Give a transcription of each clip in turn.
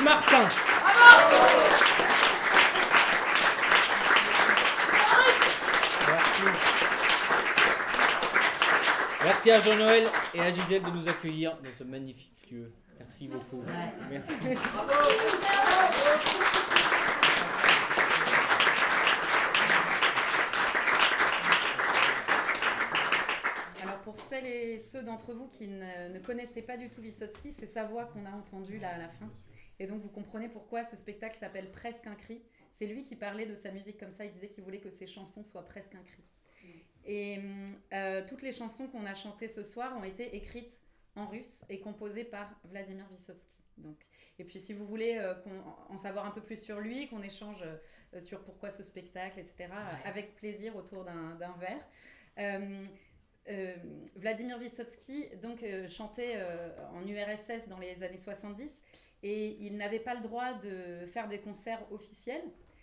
Martin. Merci à Jean-Noël et à Gisèle de nous accueillir dans ce magnifique lieu. Merci beaucoup. Merci. Alors pour celles et ceux d'entre vous qui ne connaissaient pas du tout Vysotsky, c'est sa voix qu'on a entendue là à la fin. Et donc vous comprenez pourquoi ce spectacle s'appelle Presque un cri. C'est lui qui parlait de sa musique comme ça, il disait qu'il voulait que ses chansons soient presque un cri. Et toutes les chansons qu'on a chantées ce soir ont été écrites en russe et composées par Vladimir Vysotsky. Donc, et puis si vous voulez en savoir un peu plus sur lui, qu'on échange sur pourquoi ce spectacle, etc., avec plaisir autour d'un verre. Vladimir Vysotsky donc, chantait en URSS dans les années 70 et il n'avait pas le droit de faire des concerts officiels.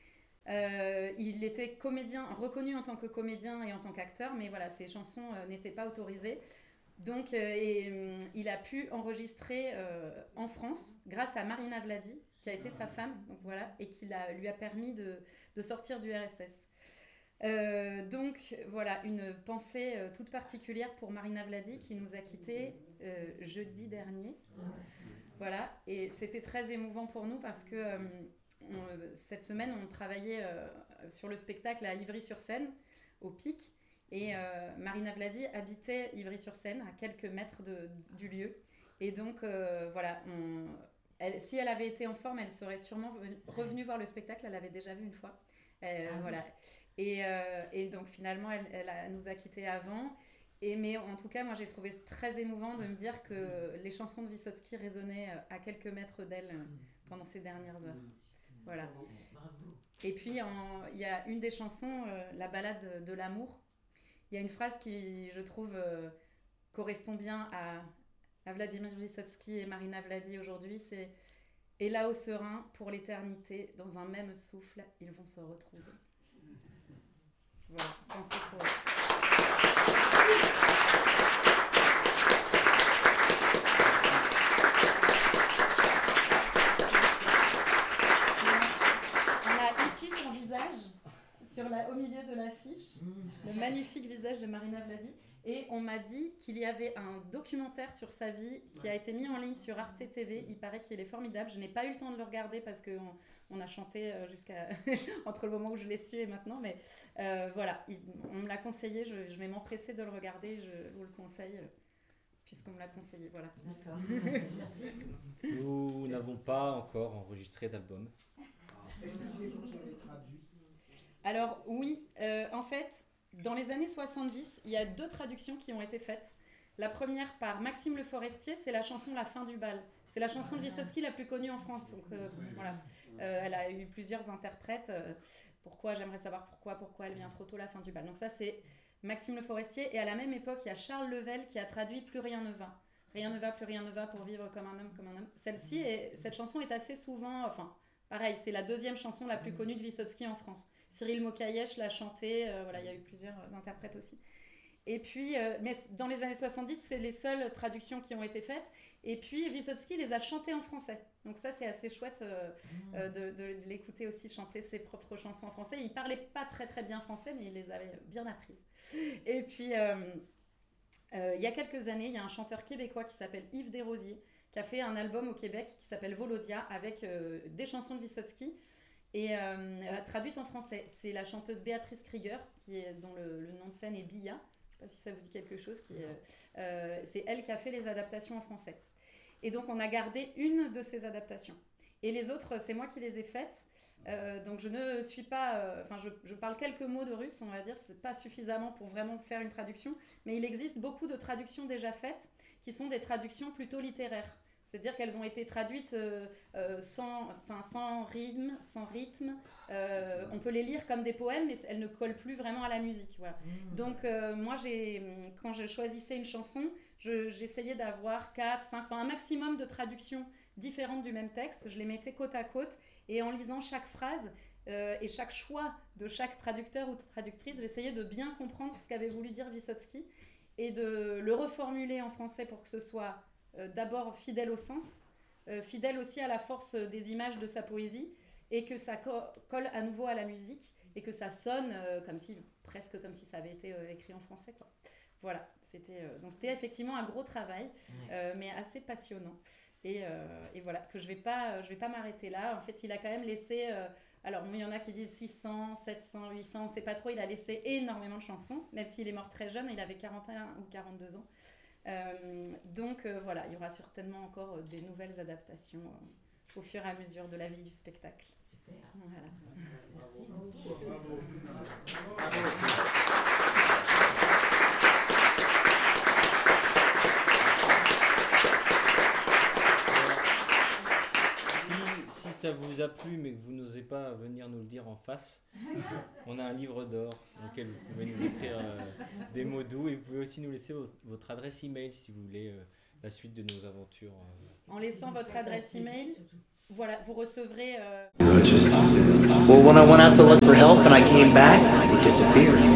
Il était comédien, reconnu en tant que comédien et en tant qu'acteur, mais voilà, ses chansons n'étaient pas autorisées. Donc, il a pu enregistrer en France grâce à Marina Vladi, qui a été sa femme, donc voilà, et qui lui a permis de sortir du RSS. Donc voilà, une pensée toute particulière pour Marina Vladi qui nous a quittés jeudi dernier. Voilà, et c'était très émouvant pour nous parce que cette semaine, on travaillait sur le spectacle à Ivry-sur-Seine, au Pic, et Marina Vladi habitait Ivry-sur-Seine, à quelques mètres du lieu. Et donc, voilà, si elle avait été en forme, elle serait sûrement revenue voir le spectacle, elle l'avait déjà vu une fois. Voilà. Et donc, finalement, elle nous a quittés avant. Mais en tout cas, moi, j'ai trouvé très émouvant de me dire que les chansons de Vysotsky résonnaient à quelques mètres d'elle pendant ces dernières heures. Voilà. Et puis, il y a une des chansons, la ballade de l'amour. Il y a une phrase qui, je trouve, correspond bien à Vladimir Vysotsky et Marina Vladi aujourd'hui. C'est « Et là-haut serein, pour l'éternité, dans un même souffle, ils vont se retrouver. » Voilà, pensez pour eux. Au milieu de l'affiche, le magnifique visage de Marina Vladi. Et on m'a dit qu'il y avait un documentaire sur sa vie qui a été mis en ligne sur Arte TV. Il paraît qu'il est formidable. Je n'ai pas eu le temps de le regarder parce qu'on a chanté jusqu'à entre le moment où je l'ai su et maintenant. Mais voilà, on me l'a conseillé. Je vais m'empresser de le regarder. Je vous le conseille puisqu'on me l'a conseillé. Voilà. D'accord. Merci. Nous n'avons pas encore enregistré d'album. Est-ce que c'est vous qui avez traduit ? Alors oui, en fait, dans les années 70, il y a 2 traductions qui ont été faites. La première par Maxime Le Forestier, c'est la chanson La fin du bal. C'est la chanson de Vysotsky la plus connue en France. Donc voilà, elle a eu plusieurs interprètes. J'aimerais savoir pourquoi elle vient trop tôt, la fin du bal. Donc ça, c'est Maxime Le Forestier. Et à la même époque, il y a Charles Level qui a traduit Plus rien ne va. Rien ne va, plus rien ne va pour vivre comme un homme, comme un homme. Cette chanson est assez souvent... pareil, c'est la 2e chanson la plus connue de Vysotsky en France. Cyril Mokayesh l'a chantée, voilà, il y a eu plusieurs interprètes aussi. Et puis, mais dans les années 70, c'est les seules traductions qui ont été faites. Et puis, Vysotsky les a chantées en français. Donc ça, c'est assez chouette de l'écouter aussi chanter ses propres chansons en français. Il ne parlait pas très très bien français, mais il les avait bien apprises. Et puis, il y a quelques années, il y a un chanteur québécois qui s'appelle Yves Desrosiers, qui a fait un album au Québec qui s'appelle Volodia avec des chansons de Vysotsky et traduites en français. C'est la chanteuse Béatrice Krieger, dont le nom de scène est Bia. Je ne sais pas si ça vous dit quelque chose. C'est elle qui a fait les adaptations en français. Et donc, on a gardé une de ces adaptations. Et les autres, c'est moi qui les ai faites. Donc, je ne suis pas... je parle quelques mots de russe, on va dire. Ce n'est pas suffisamment pour vraiment faire une traduction. Mais il existe beaucoup de traductions déjà faites qui sont des traductions plutôt littéraires. C'est-à-dire qu'elles ont été traduites sans rythme, sans rythme. On peut les lire comme des poèmes, mais elles ne collent plus vraiment à la musique. Voilà. Donc, moi, quand je choisissais une chanson, j'essayais d'avoir 4, 5, un maximum de traductions différentes du même texte. Je les mettais côte à côte et en lisant chaque phrase et chaque choix de chaque traducteur ou traductrice, j'essayais de bien comprendre ce qu'avait voulu dire Vysotsky et de le reformuler en français pour que ce soit d'abord fidèle au sens, fidèle aussi à la force des images de sa poésie, et que ça colle à nouveau à la musique, et que ça sonne presque comme si ça avait été écrit en français, quoi. Voilà, donc c'était effectivement un gros travail, mais assez passionnant. Et voilà, que je vais pas m'arrêter là. En fait, il a quand même laissé... alors, il y en a qui disent 600, 700, 800, on ne sait pas trop. Il a laissé énormément de chansons, même s'il est mort très jeune, il avait 41 ou 42 ans. Donc voilà, il y aura certainement encore des nouvelles adaptations au fur et à mesure de la vie du spectacle. Super. Voilà. Merci. Si ça vous a plu mais que vous n'osez pas venir nous le dire en face, on a un livre d'or dans lequel vous pouvez nous écrire des mots doux, et vous pouvez aussi nous laisser votre adresse email si vous voulez la suite de nos aventures. En laissant votre adresse email, voilà, vous recevrez... Well, when I went out to look for help and I came back, he disappeared.